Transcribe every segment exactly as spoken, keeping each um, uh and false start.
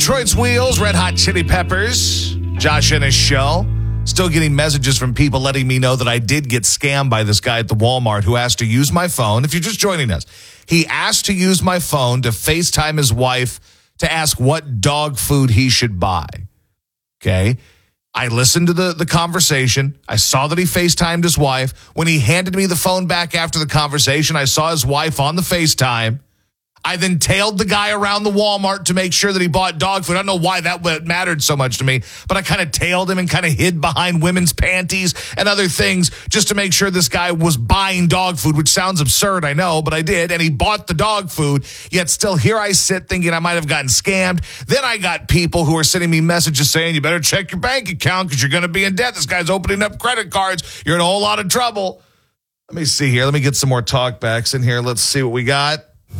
Detroit's Wheels, Red Hot Chili Peppers, Josh and his show. Still getting messages from people letting me know that I did get scammed by this guy at the Walmart who asked to use my phone. If you're just joining us, he asked to use my phone to FaceTime his wife to ask what dog food he should buy. Okay. I listened to the, the conversation. I saw that he FaceTimed his wife. When he handed me the phone back after the conversation, I saw his wife on the FaceTime. I then tailed the guy around the Walmart to make sure that he bought dog food. I don't know why that mattered so much to me, but I kind of tailed him and kind of hid behind women's panties and other things just to make sure this guy was buying dog food, which sounds absurd, I know, but I did. And he bought the dog food, yet still here I sit thinking I might have gotten scammed. Then I got people who are sending me messages saying, you better check your bank account because you're going to be in debt. This guy's opening up credit cards. You're in a whole lot of trouble. Let me see here. Let me get some more talkbacks in here. Let's see what we got.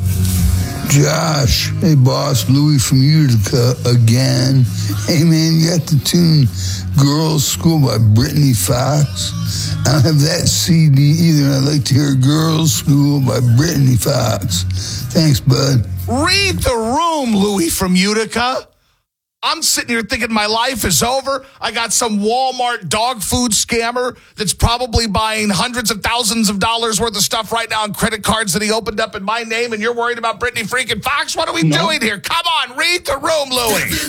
Josh, hey boss, Louie from Utica again. Hey man, you got the tune Girls School by Brittany Fox? I don't have that C D either, and I'd like to hear Girls School by Brittany Fox. Thanks, bud. Read the room, Louie from Utica. I'm sitting here thinking my life is over. I got some Walmart dog food scammer that's probably buying hundreds of thousands of dollars worth of stuff right now on credit cards that he opened up in my name, and you're worried about Brittany freaking Fox? What are we no. doing here? Come on, read the room, Louie.